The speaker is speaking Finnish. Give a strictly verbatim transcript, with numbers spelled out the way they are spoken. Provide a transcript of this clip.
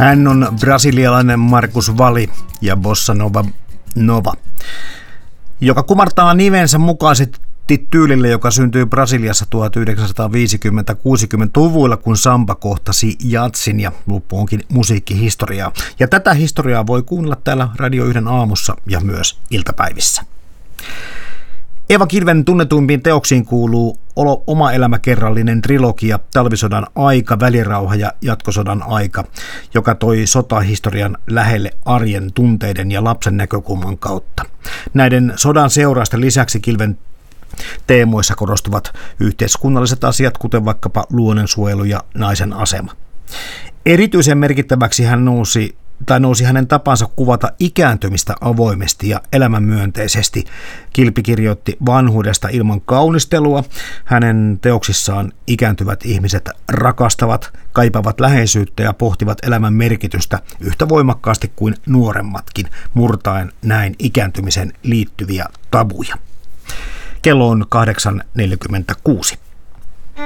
Hän on brasilialainen Marcus Valle ja Bossa Nova, Nova, joka kumartaa nimensä mukaisesti tyylille, joka syntyi Brasiliassa tuhatyhdeksänsataaviisikymmentä-kuusikymmentäluvuilla, kun samba kohtasi jatsin ja loppu onkin musiikkihistoriaa. Ja tätä historiaa voi kuunnella täällä Radio yhden aamussa ja myös iltapäivissä. Eeva Kilven tunnetuimpiin teoksiin kuuluu Oma elämäkerrallinen trilogia, Talvisodan aika, Välirauha ja Jatkosodan aika, joka toi sotahistorian lähelle arjen tunteiden ja lapsen näkökulman kautta. Näiden sodan seurausten lisäksi Kilven teemoissa korostuvat yhteiskunnalliset asiat, kuten vaikkapa luonnonsuojelu ja naisen asema. Erityisen merkittäväksi hän nousi tai nousi hänen tapansa kuvata ikääntymistä avoimesti ja elämänmyönteisesti. Kilpi kirjoitti vanhuudesta ilman kaunistelua. Hänen teoksissaan ikääntyvät ihmiset rakastavat, kaipaavat läheisyyttä ja pohtivat elämän merkitystä yhtä voimakkaasti kuin nuoremmatkin, murtaen näin ikääntymisen liittyviä tabuja. Kello on kahdeksan neljäkymmentäkuusi.